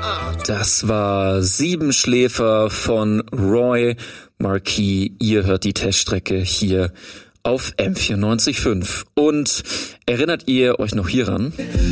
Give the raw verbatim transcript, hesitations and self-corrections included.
Das war Siebenschläfer von Roy Marquis. Ihr hört die Teststrecke hier auf M vierundneunzig Komma fünf. Und erinnert ihr euch noch hieran?